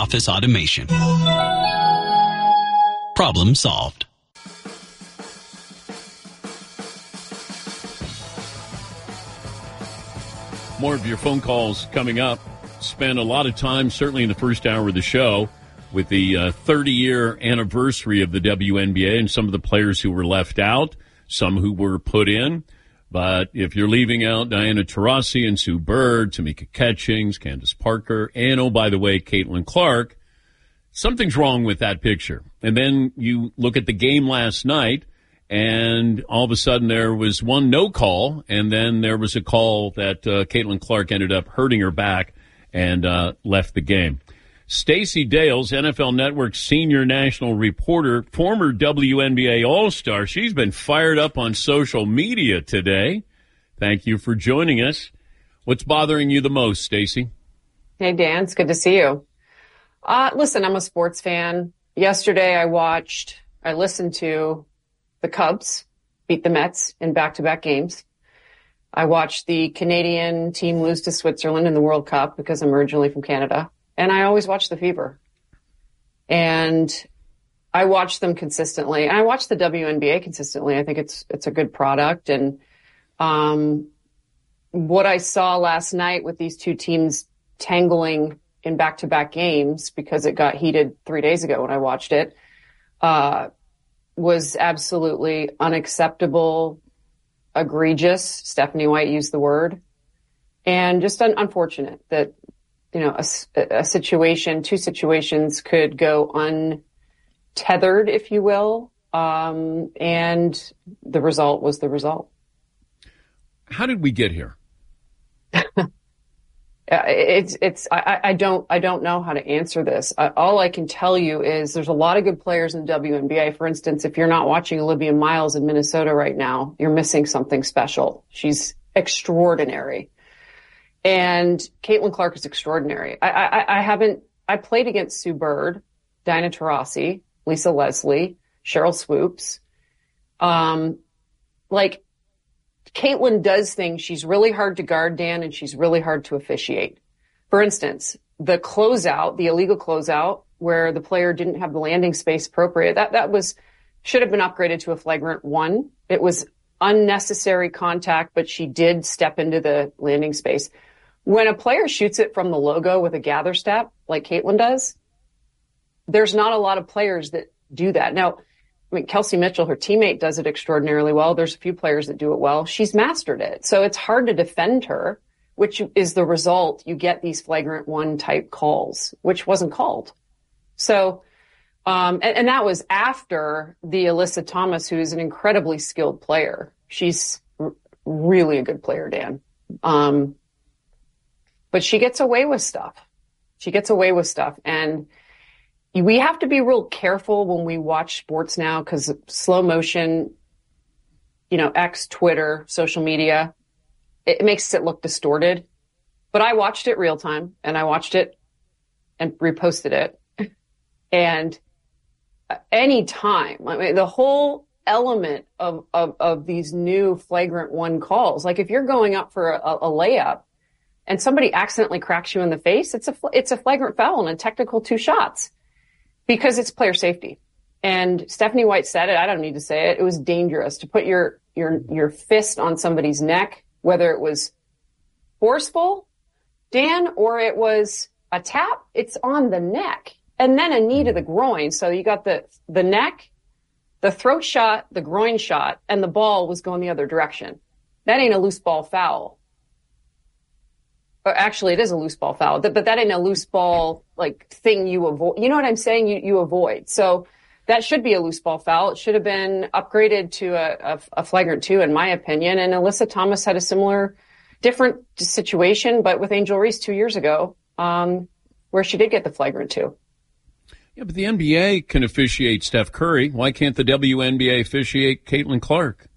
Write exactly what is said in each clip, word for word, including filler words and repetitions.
office automation. Problem solved. More of your phone calls coming up. Spent a lot of time, certainly in the first hour of the show, with the uh, thirty-year anniversary of the W N B A and some of the players who were left out, some who were put in. But if you're leaving out Diana Taurasi and Sue Bird, Tamika Catchings, Candace Parker, and, oh, by the way, Caitlin Clark, something's wrong with that picture. And then you look at the game last night, and all of a sudden there was one no call, and then there was a call that uh, Caitlin Clark ended up hurting her back and uh, left the game. Stacey Dales, N F L Network senior national reporter, former W N B A All-Star. She's been fired up on social media today. Thank you for joining us. What's bothering you the most, Stacey? Hey, Dan. It's good to see you. Uh, listen, I'm a sports fan. Yesterday I watched, I listened to the Cubs beat the Mets in back-to-back games. I watched the Canadian team lose to Switzerland in the World Cup because I'm originally from Canada. And I always watch the Fever. And I watch them consistently. And I watch the W N B A consistently. I think it's it's a good product. And um, what I saw last night with these two teams tangling in back-to-back games, because it got heated three days ago when I watched it, uh, was absolutely unacceptable, egregious. Stephanie White used the word. And just un- unfortunate that, you know, a, a situation, two situations could go untethered, if you will. Um, and the result was the result. How did we get here? it's, it's, I, I don't, I don't know how to answer this. I, all I can tell you is there's a lot of good players in the W N B A. For instance, if you're not watching Olivia Miles in Minnesota right now, you're missing something special. She's extraordinary. And Caitlin Clark is extraordinary. I, I, I haven't, I played against Sue Bird, Diana Taurasi, Lisa Leslie, Cheryl Swoops. Um, like, Caitlin does things. She's really hard to guard, Dan, and she's really hard to officiate. For instance, the closeout, the illegal closeout, where the player didn't have the landing space appropriate, that, that was, should have been upgraded to a flagrant one. It was unnecessary contact, but she did step into the landing space. When a player shoots it from the logo with a gather step, like Caitlin does, there's not a lot of players that do that. Now, I mean, Kelsey Mitchell, her teammate, does it extraordinarily well. There's a few players that do it well. She's mastered it. So it's hard to defend her, which is the result. You get these flagrant one type calls, which wasn't called. So, um, and, and that was after the Alyssa Thomas, who is an incredibly skilled player. She's r- really a good player, Dan. Um, But she gets away with stuff. She gets away with stuff. And we have to be real careful when we watch sports now, because slow motion, you know, X, Twitter, social media, it makes it look distorted. But I watched it real time, and I watched it and reposted it. And any time, I mean, the whole element of, of, of these new flagrant one calls, like if you're going up for a, a layup, and somebody accidentally cracks you in the face, it's a, it's a flagrant foul and a technical two shots, because it's player safety. And Stephanie White said it. I don't need to say it. It was dangerous to put your, your, your fist on somebody's neck, whether it was forceful, Dan, or it was a tap. It's on the neck, and then a knee to the groin. So you got the, the neck, the throat shot, the groin shot, and the ball was going the other direction. That ain't a loose ball foul. Actually, it is a loose ball foul, but that ain't a loose ball, like, thing you avoid. You know what I'm saying? You, you avoid. So that should be a loose ball foul. It should have been upgraded to a, a, a flagrant two, in my opinion. And Alyssa Thomas had a similar, different situation, but with Angel Reese two years ago, um, where she did get the flagrant two. Yeah, but the N B A can officiate Steph Curry. Why can't the W N B A officiate Caitlin Clark?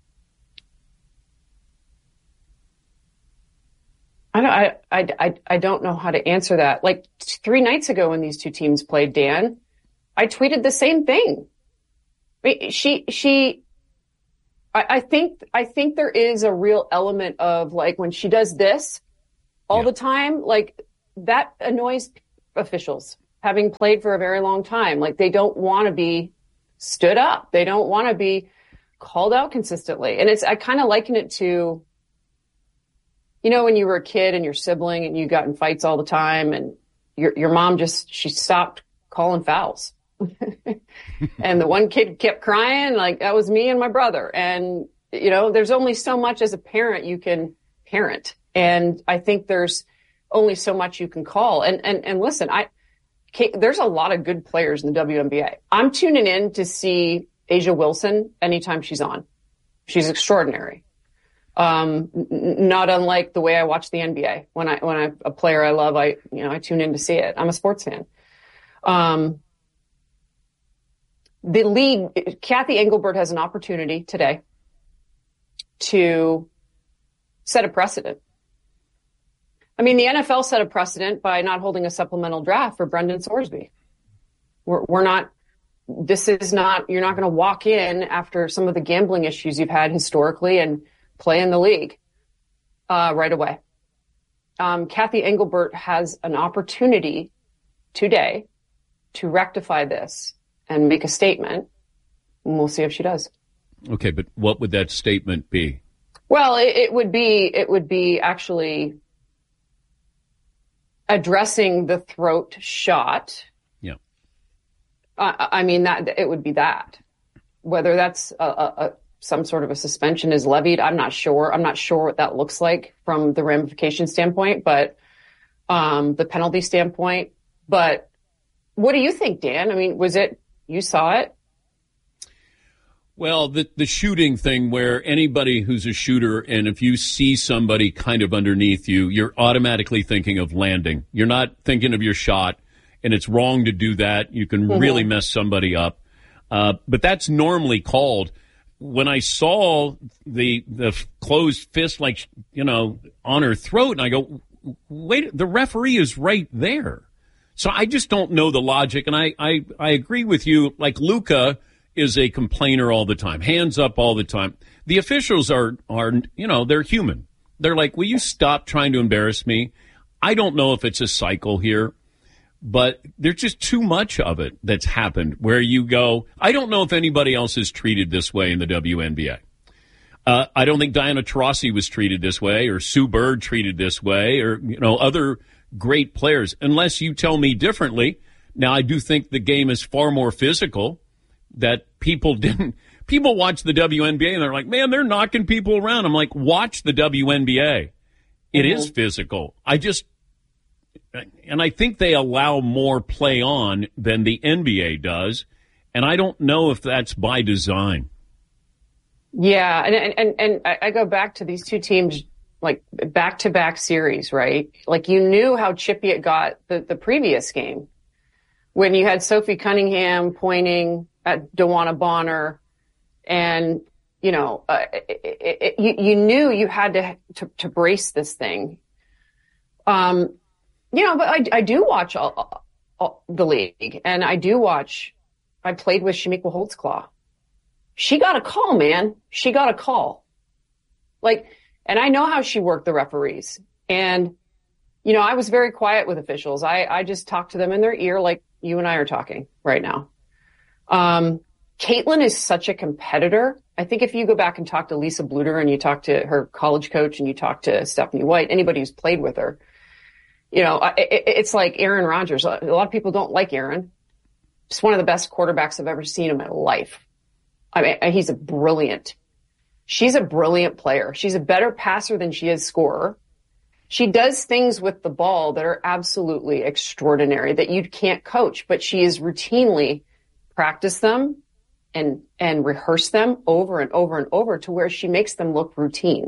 I don't, I, I, I, I don't know how to answer that. Like three nights ago when these two teams played, Dan, I tweeted the same thing. I mean, she, she, I, I think, I think there is a real element of, like, when she does this all yeah. the time, like, that annoys officials. having played for a very long time. Like, they don't want to be stood up. They don't want to be called out consistently. And it's, I kind of liken it to, you know, when you were a kid and your sibling and you got in fights all the time and your, your mom just, she stopped calling fouls. And the one kid kept crying, like, that was me and my brother. And, you know, there's only so much as a parent you can parent. And I think there's only so much you can call. And, and, and listen, I, there's a lot of good players in the W N B A. I'm tuning in to see A'ja Wilson anytime she's on. She's extraordinary. Um, n- not unlike the way I watch the N B A. When I, when I, a player I love, I, you know, I tune in to see it. I'm a sports fan. Um, the league, Cathy Engelbert has an opportunity today to set a precedent. I mean, the N F L set a precedent by not holding a supplemental draft for Brendan Sorsby. We're, we're not, this is not, you're not going to walk in after some of the gambling issues you've had historically and play in the league uh, right away. Um, Cathy Engelbert has an opportunity today to rectify this and make a statement, and we'll see if she does. Okay, but what would that statement be? Well, it, it would be, it would be actually addressing the throat shot. Yeah. Uh, I mean, that it would be that. Whether that's a, a, a, some sort of a suspension is levied, I'm not sure. I'm not sure what that looks like from the ramification standpoint, but um, the penalty standpoint. But what do you think, Dan? I mean, was it, you saw it? Well, the the shooting thing where anybody who's a shooter, and if you see somebody kind of underneath you, you're automatically thinking of landing. You're not thinking of your shot, and it's wrong to do that. You can mm-hmm. really mess somebody up. Uh, but that's normally called. When I saw the the closed fist, like, you know, on her throat, and I go, wait, the referee is right there. So I just don't know the logic, and I, I, I agree with you. Like, Luka is a complainer all the time, hands up all the time. The officials are, are, you know, they're human. They're like, will you stop trying to embarrass me? I don't know if it's a cycle here, but there's just too much of it that's happened where you go, I don't know if anybody else is treated this way in the W N B A. Uh, I don't think Diana Taurasi was treated this way, or Sue Bird treated this way, or, you know, other great players, unless you tell me differently. Now, I do think the game is far more physical. That people didn't, people watch the W N B A and they're like, man, they're knocking people around. I'm like, watch the W N B A. It mm-hmm. is physical. I just, and I think they allow more play on than the N B A does. And I don't know if that's by design. Yeah. And, and, and I go back to these two teams, like back to back series, right? Like, you knew how chippy it got the, the previous game when you had Sophie Cunningham pointing at DeWanna Bonner, and, you know, uh, it, it, it, you, you knew you had to, to, to brace this thing. Um, you know, but I, I do watch all, all, the league, and I do watch, I played with Shamiqua Holtzclaw. She got a call, man. She got a call. Like, and I know how she worked the referees. And, you know, I was very quiet with officials. I, I just talked to them in their ear like you and I are talking right now. Um, Caitlin is such a competitor. I think if you go back and talk to Lisa Bluter and you talk to her college coach and you talk to Stephanie White, anybody who's played with her, you know, it, it's like Aaron Rodgers. A lot of people don't like Aaron. He's one of the best quarterbacks I've ever seen in my life. I mean, he's a brilliant, she's a brilliant player. She's a better passer than she is scorer. She does things with the ball that are absolutely extraordinary that you can't coach, but she is routinely practice them and, and rehearse them over and over and over to where she makes them look routine.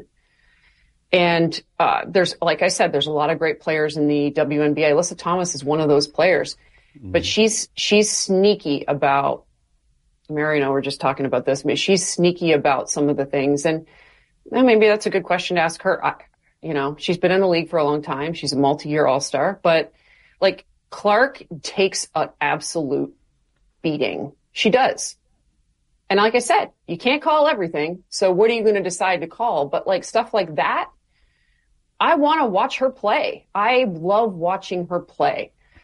And, uh, there's, like I said, there's a lot of great players in the W N B A. Alyssa Thomas is one of those players, mm-hmm. but she's, she's sneaky about, Mary and I were just talking about this. I mean, she's sneaky about some of the things, and well, maybe that's a good question to ask her. I, you know, she's been in the league for a long time. She's a multi-year all-star, but like, Clark takes an absolute beating. She does. And like I said, you can't call everything. So what are you going to decide to call? But like stuff like that, I want to watch her play. I love watching her play.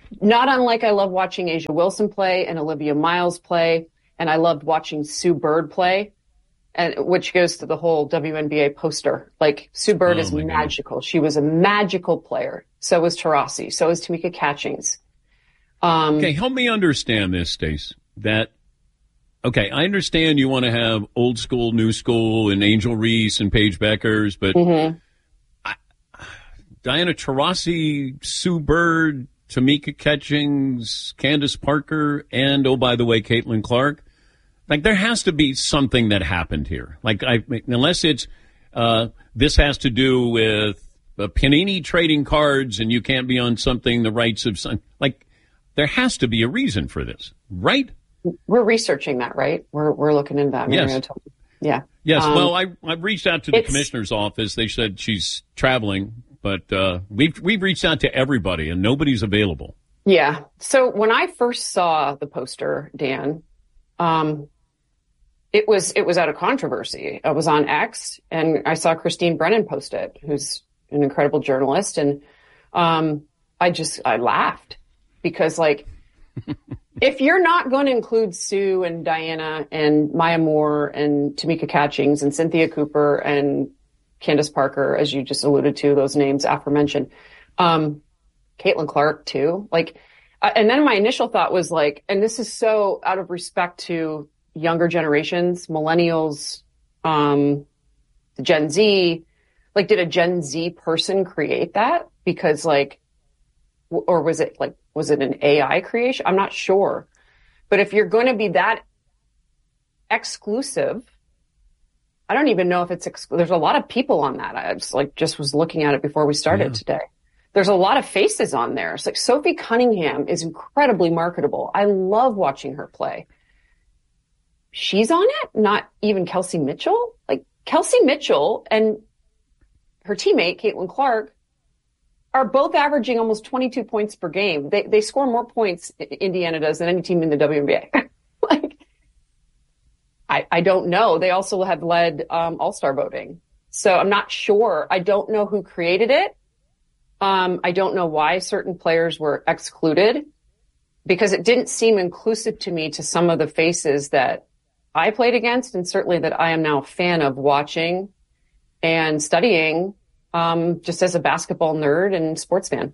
Not unlike I love watching Asia Wilson play and Olivia Miles play, and I loved watching Sue Bird play, and which goes to the whole W N B A poster. Like, Sue Bird Oh, is my magical. She was a magical player. So was Taurasi. So was Tamika Catchings. Um, Okay, help me understand this, Stace. That, okay, I understand you want to have old school, new school, and Angel Reese and Paige Beckers, but mhm. I, Diana Taurasi, Sue Bird, Tamika Catchings, Candace Parker, and, oh, by the way, Caitlin Clark. Like, there has to be something that happened here. Like, I, unless it's, uh, this has to do with uh, Panini trading cards and you can't be on something, the rights of some, like, there has to be a reason for this, right? We're researching that, right? We're we're looking into that. Yes. Mariota. Yeah. Yes. Um, well, I I reached out to the it's- commissioner's office. They said she's traveling, but uh, we've we've reached out to everybody and nobody's available. Yeah. So when I first saw the poster, Dan, um, it was it was out of controversy. I was on X and I saw Christine Brennan post it, who's an incredible journalist, and um, I just I laughed because, like, if you're not going to include Sue and Diana and Maya Moore and Tamika Catchings and Cynthia Cooper and Candace Parker, as you just alluded to, those names aforementioned, um, Caitlin Clark too, like, uh, and then my initial thought was like, and this is so out of respect to younger generations, millennials, um, Gen Z, like, did a Gen Z person create that? Because, like, w- or was it like, was it an A I creation? I'm not sure. But if you're going to be that exclusive, I don't even know if it's, ex- there's a lot of people on that. I just like, just was looking at it before we started Yeah. today. There's a lot of faces on there. It's like Sophie Cunningham is incredibly marketable. I love watching her play. She's on it, not even Kelsey Mitchell. Like, Kelsey Mitchell and her teammate, Caitlin Clark, are both averaging almost twenty-two points per game. They they score more points, Indiana does, than any team in the W N B A. Like, I, I don't know. They also have led um, All-Star voting. So I'm not sure. I don't know who created it. Um, I don't know why certain players were excluded, because it didn't seem inclusive to me to some of the faces that I played against, and certainly that I am now a fan of watching and studying, um, just as a basketball nerd and sports fan.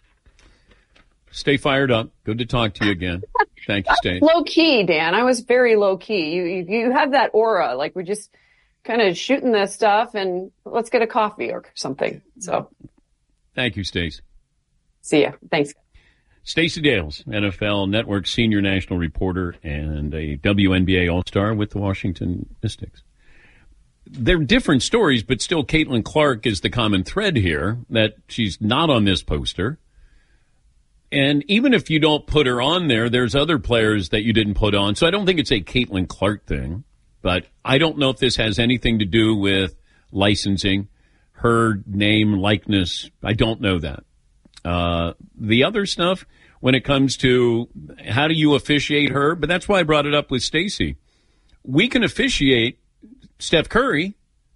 Stay fired up. Good to talk to you again. Thank you, Stay. Low key, Dan. I was very low key. You, you, you have that aura. Like, we're just kind of shooting this stuff and let's get a coffee or something. So Thank you, Stace. see ya. Thanks. Stacey Dales, N F L Network senior national reporter and a W N B A All-Star with the Washington Mystics. They're different stories, but still Caitlin Clark is the common thread here, that she's not on this poster. And even if you don't put her on there, there's other players that you didn't put on. So I don't think it's a Caitlin Clark thing, but I don't know if this has anything to do with licensing, her name, likeness. I don't know that. Uh, the other stuff, when it comes to how do you officiate her, but that's why I brought it up with Stacey. We can officiate Steph Curry,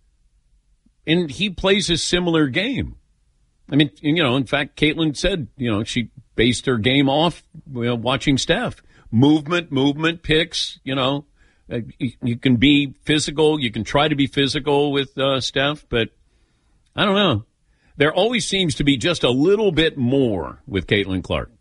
and he plays a similar game. I mean, you know, in fact, Caitlin said, you know, she based her game off, you know, watching Steph. Movement, movement, picks, you know. Uh, you, you can be physical. You can try to be physical with uh, Steph, but I don't know. There always seems to be just a little bit more with Caitlin Clark.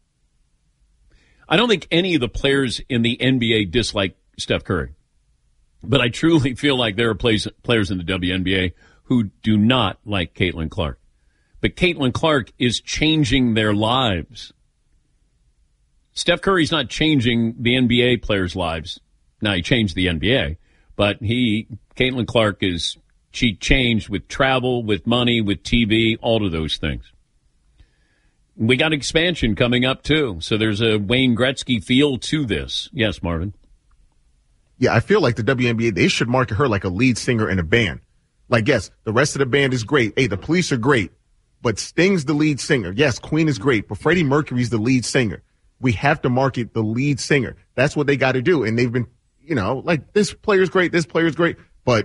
I don't think any of the players in the N B A dislike Steph Curry. But I truly feel like there are players, players in the W N B A who do not like Caitlin Clark. But Caitlin Clark is changing their lives. Steph Curry's not changing the N B A players' lives. Now, he changed the N B A, but he, Caitlin Clark is, she changed with travel, with money, with T V, all of those things. We got expansion coming up, too. So there's a Wayne Gretzky feel to this. Yes, Marvin? Yeah, I feel like the W N B A, they should market her like a lead singer in a band. Like, yes, the rest of the band is great. Hey, the Police are great, but Sting's the lead singer. Yes, Queen is great, but Freddie Mercury's the lead singer. We have to market the lead singer. That's what they got to do. And they've been, you know, like, this player's great, this player's great, but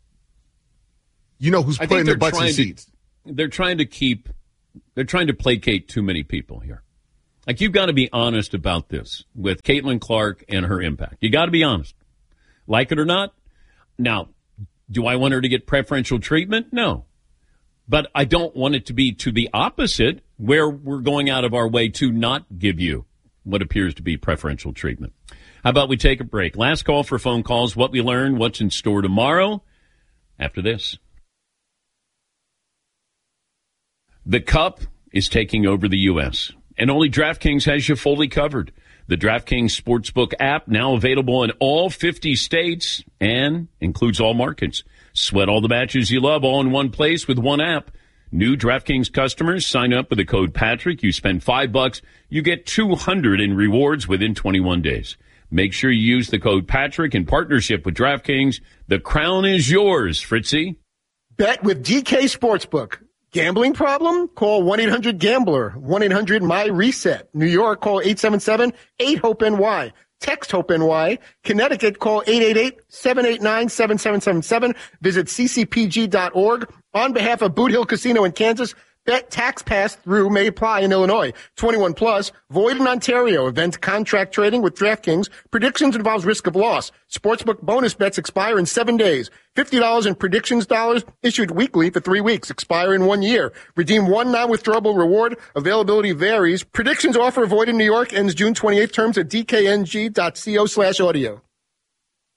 you know who's I putting their think they're butts in trying seats. to, they're trying to keep, they're trying to placate too many people here. Like, you've got to be honest about this with Caitlin Clark and her impact. You got to be honest. Like it or not. Now, do I want her to get preferential treatment? No. But I don't want it to be to the opposite, where we're going out of our way to not give you what appears to be preferential treatment. How about we take a break? Last call for phone calls, what we learned, what's in store tomorrow, after this. The Cup is taking over the U S, and only DraftKings has you fully covered. The DraftKings Sportsbook app, now available in all fifty states and includes all markets. Sweat all the matches you love all in one place with one app. New DraftKings customers sign up with the code Patrick. You spend five bucks, you get two hundred in rewards within twenty-one days. Make sure you use the code Patrick in partnership with DraftKings. The crown is yours, Fritzy. Bet with D K Sportsbook. Gambling problem? Call one eight hundred gambler, one eight hundred my reset. New York, call eight seven seven eight hope N Y. Text HOPE-NY. Connecticut, call eight eight eight seven eight nine seven seven seven seven. Visit c c p g dot org. On behalf of Boot Hill Casino in Kansas, bet tax pass-through may apply in Illinois. twenty-one plus, void in Ontario. Event contract trading with DraftKings. Predictions involves risk of loss. Sportsbook bonus bets expire in seven days. fifty dollars in predictions dollars issued weekly for three weeks. Expire in one year. Redeem one non-withdrawable reward. Availability varies. Predictions offer void in New York. Ends June twenty-eighth. Terms at d k n g dot co slash audio.